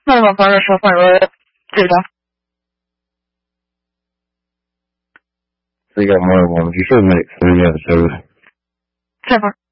ma parla sua parola. Giuda. So you got more of one. You should make 3 episodes. Trevor.